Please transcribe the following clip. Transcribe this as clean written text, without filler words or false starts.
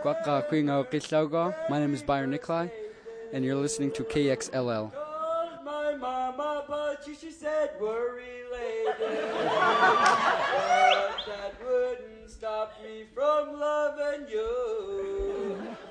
My name is Byron Nikolai, and you're listening to KXLL. Called my mama, but she said we're related.